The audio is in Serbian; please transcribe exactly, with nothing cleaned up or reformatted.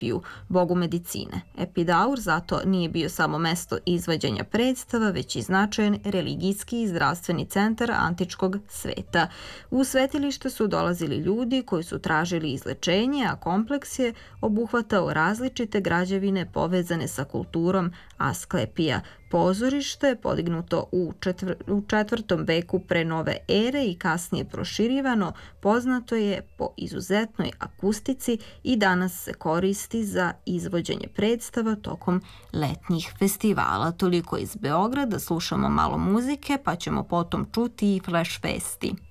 Asklepiju, bogu medicine. Epidaur zato nije bio samo mesto izvođenja predstava, već i značajan religijski i zdravstveni centar antičkog sveta. U svetilište su dolazili ljudi koji su tražili izlečenje, a kompleks je obuhvatao različite građevine povezane sa kulturom Asklepija. Pozorište, podignuto u, četvr, u četvrtom veku pre nove ere i kasnije proširivano, poznato je po izuzetnoj akustici i danas se koristi za izvođenje predstava tokom letnjih festivala. Toliko iz Beograda, slušamo malo muzike, pa ćemo potom čuti i flash vesti.